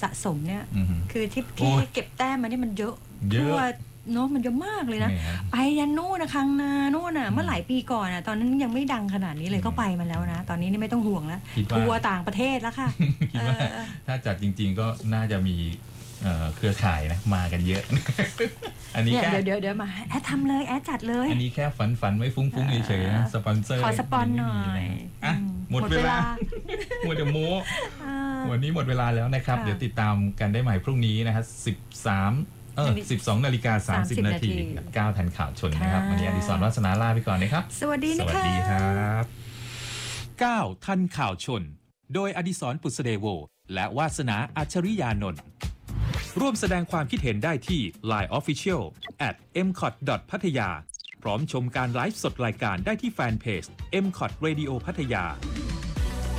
สะสมเนี่ยคือที่เก็บแต้มมานี่มันเยอะทั่วเนาะมันเยอะมากเลยนะไปยันนู่นนะคังนาโน่นน่ะเมื่อหลายปีก่อนน่ะตอนนั้นยังไม่ดังขนาดนี้เลยก็ไปมาแล้วนะตอนนี้นี่ไม่ต้องห่วงแล้วทัวร์ต่างประเทศแล้วค่ะคิดว่าถ้าจัดจริงๆก็น่าจะมีเครือข่ายนะมากันเยอะอันนี้แค่เดี๋ยวมาแอดทำเลยแอดจัดเลยอันนี้แค่ฝันไว้ฟุ้งๆเฉยๆนะสปอนเซอร์ขอสปอนหน่อยอ่ะหมดเวลาหมดเดี๋ยวโม้วันนี้หมดเวลาแล้วนะครับเดี๋ยวติดตามกันได้ใหม่พรุ่งนี้นะฮะ12:30 น. 9 ทันข่าวชนนะครับวันนี้อดิศร วาสนาลาไปก่อนนะครับสวัสดีนะคะสวัสดีครับ 9 ทันข่าวชนโดยอดิศร ปุษเดโวและวาสนาอัจฉริยานนท์ร่วมแสดงความคิดเห็นได้ที่ Line Official @mcot.pattaya พร้อมชมการไลฟ์สดรายการได้ที่แฟนเพจ MCOT Radio พัทยา